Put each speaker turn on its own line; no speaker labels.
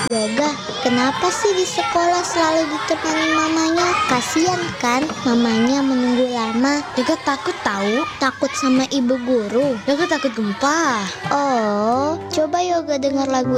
Yoga, kenapa sih di sekolah selalu ditemani mamanya? Kasian kan mamanya menunggu lama.
Yoga takut tahu.
Takut sama ibu guru.
Yoga takut gempa.
Oh, coba Yoga dengar lagu